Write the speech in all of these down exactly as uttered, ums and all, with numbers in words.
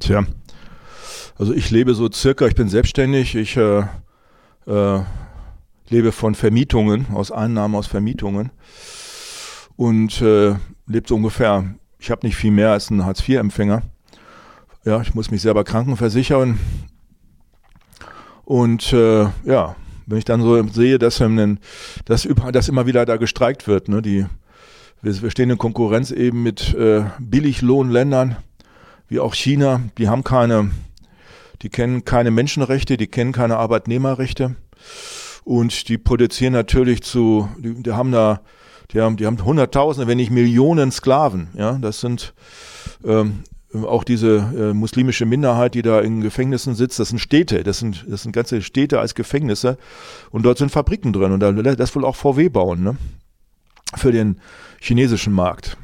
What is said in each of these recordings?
Tja, also ich lebe so circa, ich bin selbstständig, ich äh, äh, lebe von Vermietungen, aus Einnahmen aus Vermietungen und äh, lebe so ungefähr, ich habe nicht viel mehr als ein Hartz vier Empfänger. Ja, ich muss mich selber krankenversichern und äh, ja, wenn ich dann so sehe, dass, ähm, dass, über, dass immer wieder da gestreikt wird, ne, die, wir, wir stehen in Konkurrenz eben mit äh, Billiglohnländern, wie auch China, die haben keine, die kennen keine Menschenrechte, die kennen keine Arbeitnehmerrechte und die produzieren natürlich zu, die, die haben da, die haben, die haben Hunderttausende, wenn nicht Millionen Sklaven, ja, das sind ähm, auch diese äh, muslimische Minderheit, die da in Gefängnissen sitzt, das sind Städte, das sind, das sind ganze Städte als Gefängnisse und dort sind Fabriken drin und da, das will auch V W bauen, ne, für den chinesischen Markt.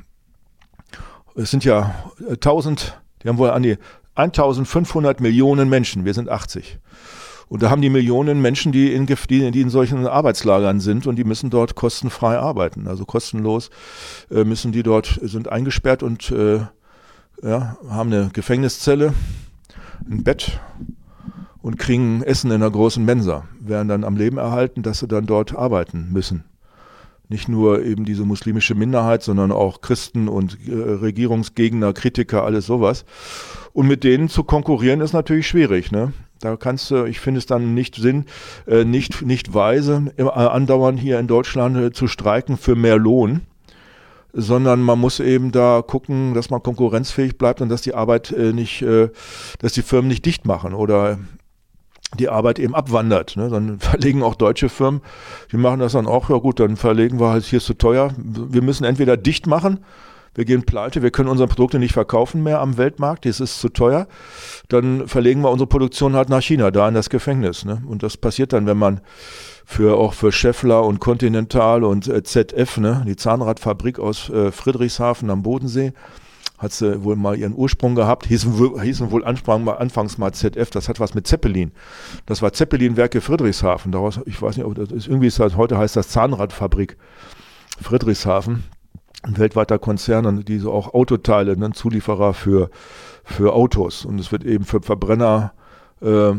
Es sind ja tausend, die haben wohl an die eintausendfünfhundert Millionen Menschen, wir sind achtzig. Und da haben die Millionen Menschen, die in, die, die in solchen Arbeitslagern sind und die müssen dort kostenfrei arbeiten, also kostenlos äh, müssen die dort, sind eingesperrt und äh, ja, haben eine Gefängniszelle, ein Bett und kriegen Essen in einer großen Mensa, werden dann am Leben erhalten, dass sie dann dort arbeiten müssen. Nicht nur eben diese muslimische Minderheit, sondern auch Christen und äh, Regierungsgegner, Kritiker, alles sowas. Und mit denen zu konkurrieren ist natürlich schwierig, ne? Da kannst du, ich finde es dann nicht Sinn, äh, nicht, nicht weise, immer, äh, andauernd hier in Deutschland äh, zu streiken für mehr Lohn, sondern man muss eben da gucken, dass man konkurrenzfähig bleibt und dass die Arbeit äh, nicht, äh, dass die Firmen nicht dicht machen oder die Arbeit eben abwandert. Ne? Dann verlegen auch deutsche Firmen, die machen das dann auch, ja gut, dann verlegen wir halt, hier ist zu teuer. Wir müssen entweder dicht machen, wir gehen pleite, wir können unsere Produkte nicht verkaufen mehr am Weltmarkt, das ist zu teuer. Dann verlegen wir unsere Produktion halt nach China, da in das Gefängnis. Ne? Und das passiert dann, wenn man für auch für Schaeffler und Continental und äh, Z F, ne, die Zahnradfabrik aus äh, Friedrichshafen am Bodensee, hat sie wohl mal ihren Ursprung gehabt, hießen, hießen wohl anfangs mal Z F, das hat was mit Zeppelin. Das war Zeppelin-Werke Friedrichshafen, daraus, ich weiß nicht, ob das ist, irgendwie ist das, heute heißt das Zahnradfabrik Friedrichshafen, ein weltweiter Konzern, und die so auch Autoteile, ne, Zulieferer für, für Autos, und es wird eben für Verbrenner, äh,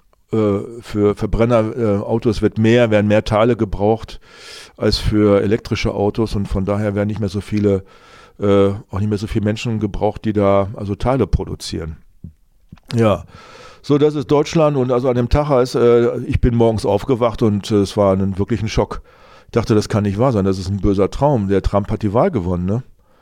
für Verbrennerautos wird mehr, werden mehr Teile gebraucht als für elektrische Autos, und von daher werden nicht mehr so viele Äh, auch nicht mehr so viele Menschen gebraucht, die da also Teile produzieren. Ja, so, das ist Deutschland, und also an dem Tag, als äh, ich bin morgens aufgewacht und äh, es war ein, wirklich ein Schock. Ich dachte, das kann nicht wahr sein, das ist ein böser Traum. Der Trump hat die Wahl gewonnen, ne?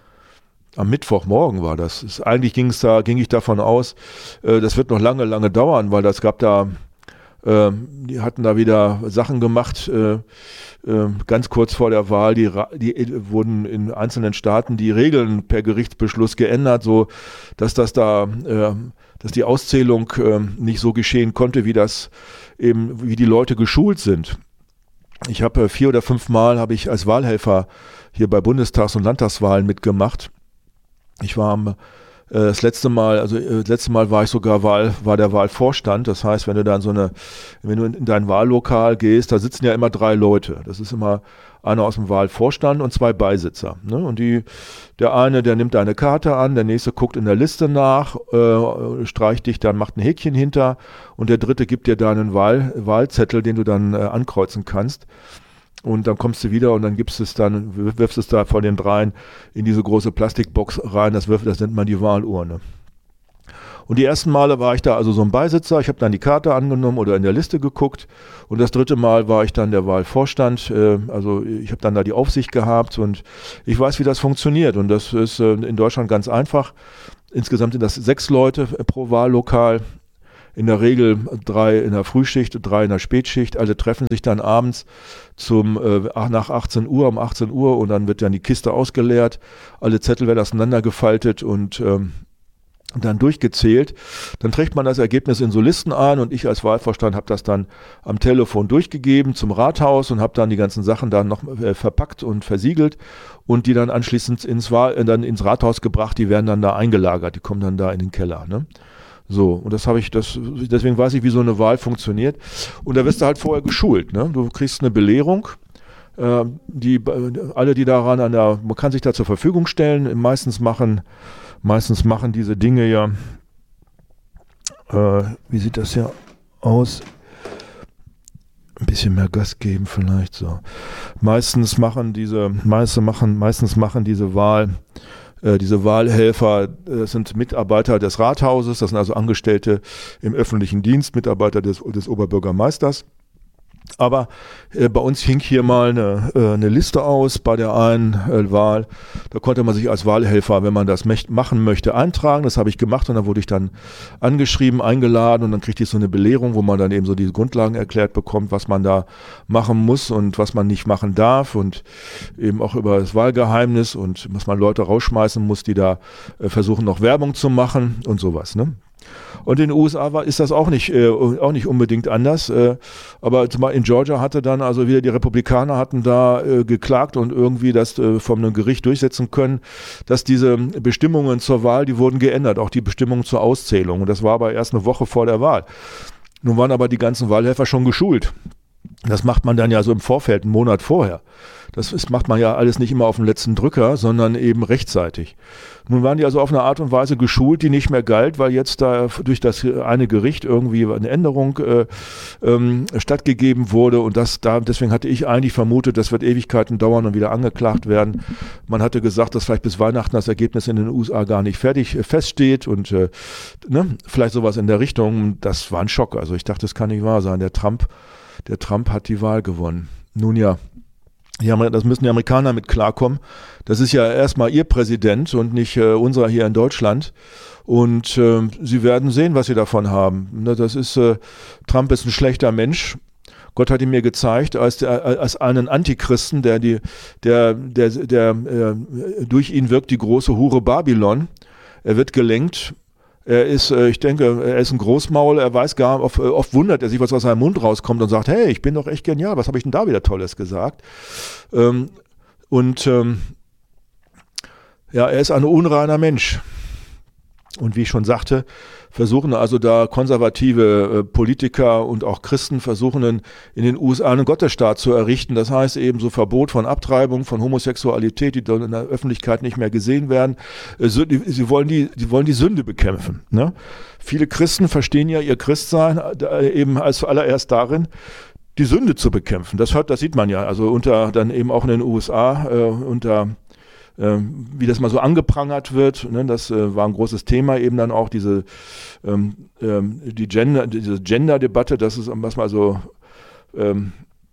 Am Mittwochmorgen war das. Es, eigentlich ging's da, ging ich davon aus, äh, das wird noch lange, lange dauern, weil das gab da, äh, die hatten da wieder Sachen gemacht, äh, ganz kurz vor der Wahl, die, die wurden in einzelnen Staaten die Regeln per Gerichtsbeschluss geändert, so dass das da, äh, dass die Auszählung äh, nicht so geschehen konnte, wie das eben, wie die Leute geschult sind. Ich habe äh, vier oder fünf Mal habe ich als Wahlhelfer hier bei Bundestags- und Landtagswahlen mitgemacht. Ich war am Das letzte Mal, also das letzte Mal war ich sogar Wahl, war der Wahlvorstand. Das heißt, wenn du dann so eine, wenn du in dein Wahllokal gehst, da sitzen ja immer drei Leute. Das ist immer einer aus dem Wahlvorstand und zwei Beisitzer. Ne? Und die, der eine, der nimmt deine Karte an, der nächste guckt in der Liste nach, äh, streicht dich, dann macht ein Häkchen hinter, und der dritte gibt dir deinen Wahl, Wahlzettel, den du dann äh, ankreuzen kannst. Und dann kommst du wieder und dann gibst es dann, wirfst es da von den dreien in diese große Plastikbox rein, das wirft, das nennt man die Wahlurne. Und die ersten Male war ich da also so ein Beisitzer, ich habe dann die Karte angenommen oder in der Liste geguckt, und das dritte Mal war ich dann der Wahlvorstand, äh, also ich habe dann da die Aufsicht gehabt, und ich weiß, wie das funktioniert, und das ist äh, in Deutschland ganz einfach. Insgesamt sind das sechs Leute pro Wahllokal. In der Regel drei in der Frühschicht, drei in der Spätschicht. Alle treffen sich dann abends zum äh, nach achtzehn Uhr, um achtzehn Uhr, und dann wird dann die Kiste ausgeleert. Alle Zettel werden auseinandergefaltet und ähm, dann durchgezählt. Dann trägt man das Ergebnis in so Listen ein, und ich als Wahlvorstand habe das dann am Telefon durchgegeben zum Rathaus und habe dann die ganzen Sachen dann noch äh, verpackt und versiegelt und die dann anschließend ins, Wahl, äh, dann ins Rathaus gebracht. Die werden dann da eingelagert, die kommen dann da in den Keller, ne? So, und das habe ich, das, deswegen weiß ich, wie so eine Wahl funktioniert. Und da wirst du halt vorher geschult, ne? Du kriegst eine Belehrung, äh, die, alle, die daran an der, man kann sich da zur Verfügung stellen, meistens machen, meistens machen diese Dinge ja, Äh, wie sieht das hier aus? Ein bisschen mehr Gas geben vielleicht so. Meistens machen diese, meiste machen, meistens machen diese Wahl, äh, diese Wahlhelfer, das sind Mitarbeiter des Rathauses, das sind also Angestellte im öffentlichen Dienst, Mitarbeiter des, des Oberbürgermeisters. Aber äh, bei uns hing hier mal eine, äh, eine Liste aus bei der einen äh, Wahl. Da konnte man sich als Wahlhelfer, wenn man das möcht- machen möchte, eintragen. Das habe ich gemacht und dann wurde ich dann angeschrieben, eingeladen und dann kriegte ich so eine Belehrung, wo man dann eben so die Grundlagen erklärt bekommt, was man da machen muss und was man nicht machen darf und eben auch über das Wahlgeheimnis und was man Leute rausschmeißen muss, die da äh, versuchen noch Werbung zu machen und sowas, ne? Und in den U S A war, ist das auch nicht, äh, auch nicht unbedingt anders. Äh, aber zumal in Georgia hatte dann also wieder die Republikaner hatten da äh, geklagt und irgendwie das äh, vom einem Gericht durchsetzen können, dass diese Bestimmungen zur Wahl, die wurden geändert, auch die Bestimmungen zur Auszählung. Und das war aber erst eine Woche vor der Wahl. Nun waren aber die ganzen Wahlhelfer schon geschult. Das macht man dann ja so im Vorfeld, einen Monat vorher. Das ist, macht man ja alles nicht immer auf den letzten Drücker, sondern eben rechtzeitig. Nun waren die also auf eine Art und Weise geschult, die nicht mehr galt, weil jetzt da durch das eine Gericht irgendwie eine Änderung äh, ähm, stattgegeben wurde und das da, deswegen hatte ich eigentlich vermutet, das wird Ewigkeiten dauern und wieder angeklagt werden. Man hatte gesagt, dass vielleicht bis Weihnachten das Ergebnis in den U S A gar nicht fertig äh, feststeht und äh, ne, vielleicht sowas in der Richtung. Das war ein Schock. Also ich dachte, das kann nicht wahr sein. Der Trump, der Trump hat die Wahl gewonnen. Nun ja. Ja, das müssen die Amerikaner mit klarkommen. Das ist ja erstmal ihr Präsident und nicht äh, unserer hier in Deutschland. Und äh, sie werden sehen, was sie davon haben. Ne, das ist, äh, Trump ist ein schlechter Mensch. Gott hat ihn mir gezeigt als, der, als einen Antichristen, der die, der, der, der, äh, durch ihn wirkt die große Hure Babylon. Er wird gelenkt. Er ist, ich denke, er ist ein Großmaul, er weiß gar, oft, oft wundert er sich, was aus seinem Mund rauskommt und sagt, hey, ich bin doch echt genial, was habe ich denn da wieder Tolles gesagt? Ähm, und ähm, ja, er ist ein unreiner Mensch. Und wie ich schon sagte, versuchen also da konservative äh, Politiker und auch Christen versuchen in, in den U S A einen Gottesstaat zu errichten. Das heißt eben so Verbot von Abtreibung, von Homosexualität, die dann in der Öffentlichkeit nicht mehr gesehen werden. Äh, so, die, sie, wollen die, sie wollen die Sünde bekämpfen. Ne? Viele Christen verstehen ja ihr Christsein äh, eben als zuallererst darin, die Sünde zu bekämpfen. Das, hört, das sieht man ja, also unter dann eben auch in den U S A äh, unter Ähm, wie das mal so angeprangert wird, ne, das äh, war ein großes Thema, eben dann auch diese ähm, ähm, die Gender, diese Gender-Debatte, dass es, was mal so, ähm,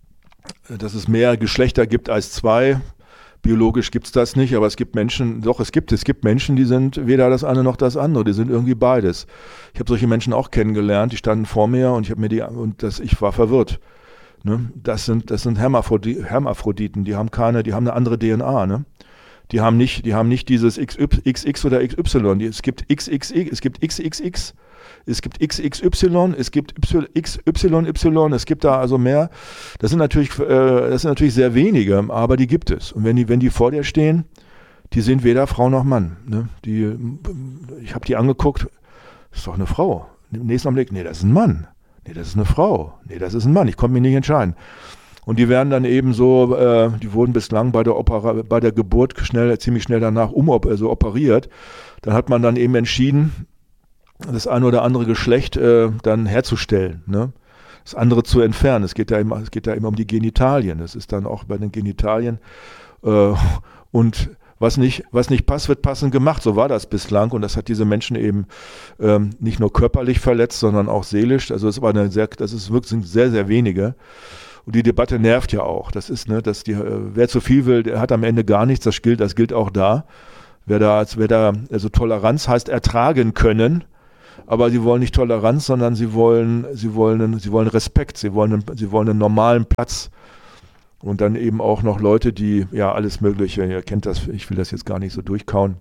dass es mehr Geschlechter gibt als zwei. Biologisch gibt es das nicht, aber es gibt Menschen, doch, es gibt, es gibt Menschen, die sind weder das eine noch das andere, die sind irgendwie beides. Ich habe solche Menschen auch kennengelernt, die standen vor mir und ich habe mir die, und das, ich war verwirrt. Ne? Das sind, das sind Hermaphroditen, Hermaphroditen, die haben keine, die haben eine andere D N A, ne? Die haben nicht, die haben nicht dieses X X oder X Y. Die, es gibt X X X, es gibt X X X, es gibt X X Y, es gibt X Y Y, es gibt da also mehr. Das sind natürlich, äh, das sind natürlich sehr wenige, aber die gibt es. Und wenn die, wenn die vor dir stehen, die sind weder Frau noch Mann. Ne? Die, ich habe die angeguckt, das ist doch eine Frau. Im nächsten Augenblick, nee, das ist ein Mann. Nee, das ist eine Frau. Nee, das ist ein Mann. Ich konnte mich nicht entscheiden. Und die werden dann eben so, äh, die wurden bislang bei der Opera, bei der Geburt schnell, ziemlich schnell danach um, also operiert. Dann hat man dann eben entschieden, das eine oder andere Geschlecht äh, dann herzustellen, ne? Das andere zu entfernen. Es geht da immer, es geht da immer um die Genitalien. Das ist dann auch bei den Genitalien äh, und was nicht, was nicht passt, wird passend gemacht. So war das bislang und das hat diese Menschen eben ähm, nicht nur körperlich verletzt, sondern auch seelisch. Also es war eine sehr, das ist wirklich sehr, sehr wenige. Und die Debatte nervt ja auch. Das ist, ne, dass die, wer zu viel will, der hat am Ende gar nichts. Das gilt, das gilt auch da. Wer da, wer da, also Toleranz heißt ertragen können. Aber sie wollen nicht Toleranz, sondern sie wollen, sie wollen, sie wollen Respekt. Sie wollen, sie wollen einen normalen Platz. Und dann eben auch noch Leute, die, ja, alles Mögliche, ihr kennt das, ich will das jetzt gar nicht so durchkauen.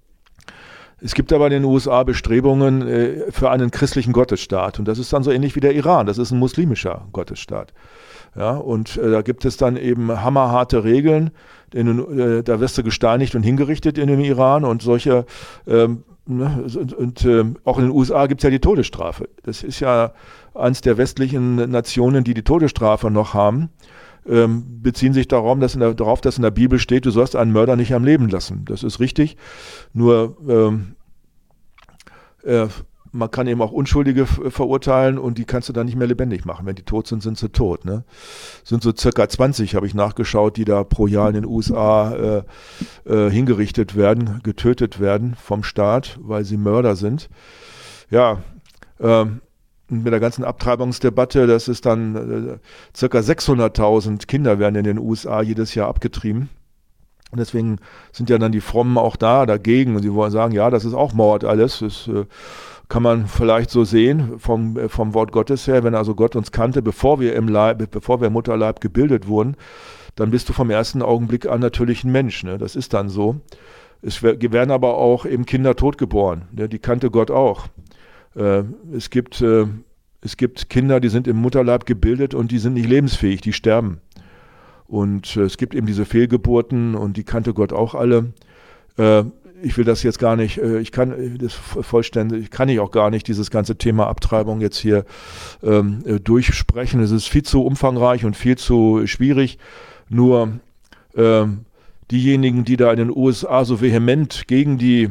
Es gibt aber in den U S A Bestrebungen äh, für einen christlichen Gottesstaat. Und das ist dann so ähnlich wie der Iran. Das ist ein muslimischer Gottesstaat. Ja, und äh, da gibt es dann eben hammerharte Regeln. In, äh, da wirst du gesteinigt und hingerichtet in dem Iran. Und solche, ähm, ne, und, und äh, auch in den U S A gibt es ja die Todesstrafe. Das ist ja eins der westlichen Nationen, die die Todesstrafe noch haben. Ähm, beziehen sich darauf dass, in der, darauf, dass in der Bibel steht, du sollst einen Mörder nicht am Leben lassen. Das ist richtig. Nur ähm, äh, man kann eben auch Unschuldige verurteilen und die kannst du dann nicht mehr lebendig machen. Wenn die tot sind, sind sie tot. Ne? Sind so circa zwanzig, habe ich nachgeschaut, die da pro Jahr in den U S A äh, äh, hingerichtet werden, getötet werden vom Staat, weil sie Mörder sind. Ja, ähm, mit der ganzen Abtreibungsdebatte, das ist dann äh, circa sechshunderttausend Kinder werden in den U S A jedes Jahr abgetrieben. Und deswegen sind ja dann die Frommen auch da dagegen. Und sie wollen sagen, ja, das ist auch Mord alles. Das äh, kann man vielleicht so sehen vom, äh, vom Wort Gottes her. Wenn also Gott uns kannte, bevor wir im Leib, bevor wir im Mutterleib gebildet wurden, dann bist du vom ersten Augenblick an natürlich ein Mensch. Ne? Das ist dann so. Es werden aber auch eben Kinder totgeboren. Ne? Die kannte Gott auch. Äh, es gibt, äh, es gibt Kinder, die sind im Mutterleib gebildet und die sind nicht lebensfähig, die sterben. Und äh, es gibt eben diese Fehlgeburten und die kannte Gott auch alle. Äh, ich will das jetzt gar nicht, äh, ich kann äh, das vollständig, kann ich auch gar nicht dieses ganze Thema Abtreibung jetzt hier ähm, äh, durchsprechen. Es ist viel zu umfangreich und viel zu schwierig. Nur äh, diejenigen, die da in den U S A so vehement gegen die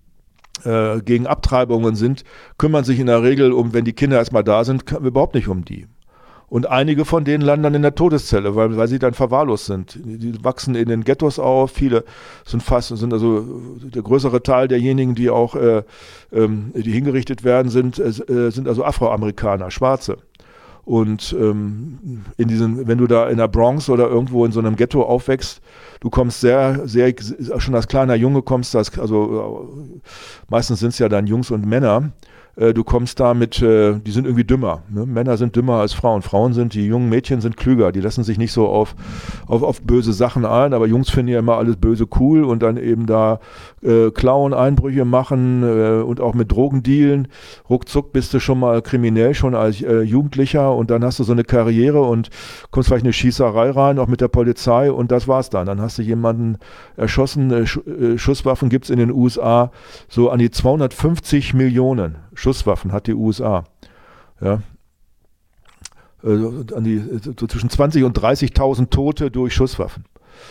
äh, gegen Abtreibungen sind, kümmern sich in der Regel um, wenn die Kinder erstmal da sind, überhaupt nicht um die. Und einige von denen landen dann in der Todeszelle, weil, weil sie dann verwahrlost sind. Die, die wachsen in den Ghettos auf, viele sind fast, sind also der größere Teil derjenigen, die auch, äh, ähm, die hingerichtet werden, sind, äh, sind also Afroamerikaner, Schwarze. Und ähm, in diesen, wenn du da in der Bronx oder irgendwo in so einem Ghetto aufwächst, du kommst sehr, sehr, schon als kleiner Junge kommst, das, also meistens sind es ja dann Jungs und Männer, du kommst da mit, die sind irgendwie dümmer. Ne? Männer sind dümmer als Frauen. Frauen sind, die jungen Mädchen sind klüger. Die lassen sich nicht so auf, auf, auf böse Sachen ein, aber Jungs finden ja immer alles böse cool und dann eben da äh, klauen, Einbrüche machen äh, und auch mit Drogen dealen. Ruckzuck bist du schon mal kriminell, schon als äh, Jugendlicher und dann hast du so eine Karriere und kommst vielleicht in eine Schießerei rein, auch mit der Polizei und das war's dann. Dann hast du jemanden erschossen. Äh, Sch- äh, Schusswaffen gibt's in den U S A so an die zweihundertfünfzig Millionen. Schusswaffen hat die U S A. Ja. Also an die, so zwischen zwanzig und dreißigtausend Tote durch Schusswaffen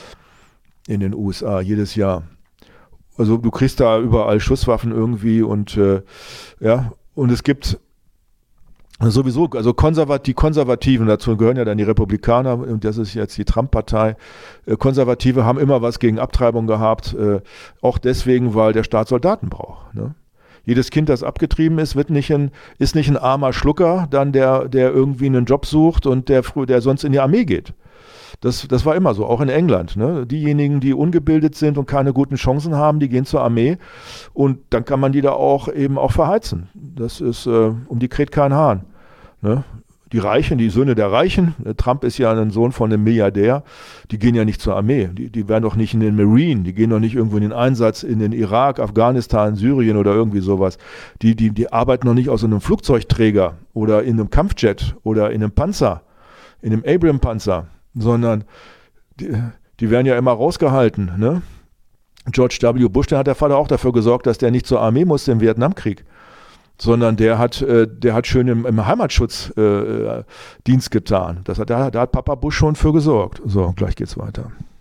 in den U S A jedes Jahr. Also du kriegst da überall Schusswaffen irgendwie und äh, ja, und es gibt sowieso, also konservat, die Konservativen, dazu gehören ja dann die Republikaner, und das ist jetzt die Trump-Partei. Äh, Konservative haben immer was gegen Abtreibung gehabt, äh, auch deswegen, weil der Staat Soldaten braucht, ne? Jedes Kind, das abgetrieben ist, wird nicht ein, ist nicht ein armer Schlucker, dann der, der irgendwie einen Job sucht und der, der sonst in die Armee geht. Das, das war immer so, auch in England. Ne? Diejenigen, die ungebildet sind und keine guten Chancen haben, die gehen zur Armee und dann kann man die da auch eben auch verheizen. Das ist, äh, um die kräht kein Hahn. Ne? Die Reichen, die Söhne der Reichen, Trump ist ja ein Sohn von einem Milliardär, die gehen ja nicht zur Armee, die, die werden doch nicht in den Marine, die gehen doch nicht irgendwo in den Einsatz in den Irak, Afghanistan, Syrien oder irgendwie sowas. Die, die, die arbeiten noch nicht aus einem Flugzeugträger oder in einem Kampfjet oder in einem Panzer, in einem Abrams-Panzer, sondern die, die werden ja immer rausgehalten. Ne? George W. Bush, der hat der Vater auch dafür gesorgt, dass der nicht zur Armee musste im Vietnamkrieg, sondern der hat, äh, der hat schön im, im Heimatschutz äh, Dienst getan. Das hat, da, da hat Papa Bush schon für gesorgt. So, gleich geht's weiter.